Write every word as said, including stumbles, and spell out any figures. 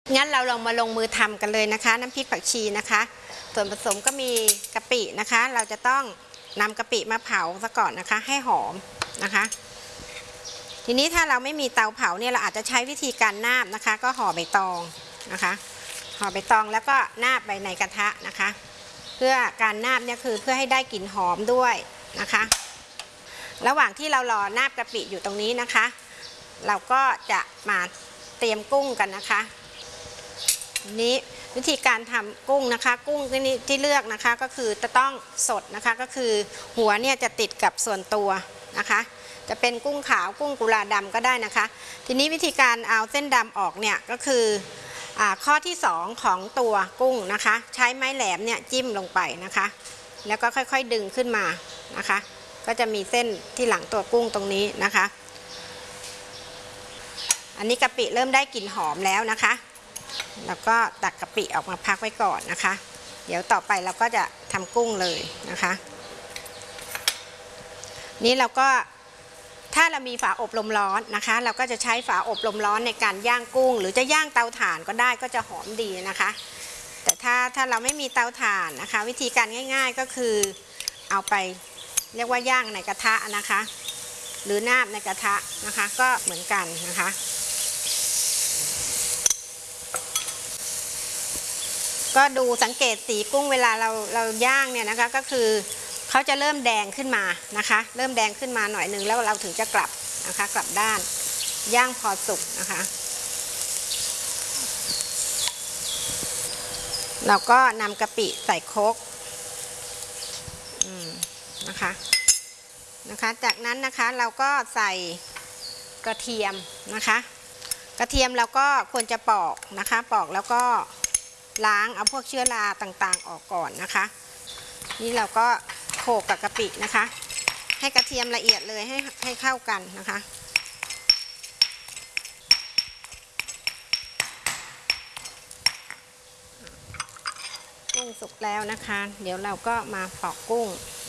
งั้นเราลองมาลงมือทำกันเลยนะคะน้ำพริกผักชีนะคะส่วนผสมก็มีกะปินะคะเราจะต้องนำกะปิมาเผาซะก่อนนะคะให้หอมนะคะทีนี้ถ้าเราไม่มีเตาเผาเนี่ยเราอาจจะใช้วิธีการนาบนะคะก็ห่อใบตองนะคะห่อใบตองแล้วก็นาบไปในกระทะนะคะเพื่อการนาบเนี่ยคือเพื่อให้ได้กลิ่นหอมด้วยนะคะระหว่างที่เรารอนาบกะปิอยู่ตรงนี้นะคะเราก็จะมาเตรียมกุ้งกันนะคะนี้วิธีการทำกุ้งนะคะกุ้งที่ที่เลือกนะคะก็คือจะต้องสดนะคะก็คือหัวเนี่ยจะติดกับส่วนตัวนะคะจะเป็นกุ้งขาวกุ้งกุลาดำก็ได้นะคะทีนี้วิธีการเอาเส้นดำออกเนี่ยก็คืออ่าข้อที่สองของตัวกุ้งนะคะใช้ไม้แหลมเนี่ยจิ้มลงไปนะคะแล้วก็ค่อยๆดึงขึ้นมานะคะก็จะมีเส้นที่หลังตัวกุ้งตรงนี้นะคะอันนี้กะปิเริ่มได้กลิ่นหอมแล้วนะคะแล้วก็ตักกะปิออกมาพักไว้ก่อนนะคะเดี๋ยวต่อไปเราก็จะทำกุ้งเลยนะคะนี่เราก็ถ้าเรามีฝาอบลมร้อนนะคะเราก็จะใช้ฝาอบลมร้อนในการย่างกุ้งหรือจะย่างเตาถ่านก็ได้ก็จะหอมดีนะคะแต่ถ้าถ้าเราไม่มีเตาถ่านนะคะวิธีการง่ายๆก็คือเอาไปเรียกว่าย่างในกระทะนะคะหรือนาบในกระทะนะคะก็เหมือนกันนะคะก็ดูสังเกตสีกุ้งเวลาเราเราย่างเนี่ยนะคะก็คือเขาจะเริ่มแดงขึ้นมานะคะเริ่มแดงขึ้นมาหน่อยหนึ่งแล้วเราถึงจะกลับนะคะกลับด้านย่างพอสุกนะคะเราก็นำกะปิใส่โคกนะคะนะคะจากนั้นนะคะเราก็ใส่กระเทียมนะคะกระเทียมเราก็ควรจะปอกนะคะปอกแล้วก็ล้างเอาพวกเชื้อราต่างๆออกก่อนนะคะนี่เราก็โขลกกับกะปินะคะให้กระเทียมละเอียดเลยให้ให้เข้ากันนะคะกุ้งสุกแล้วนะคะเดี๋ยวเราก็มาปอกกุ้ง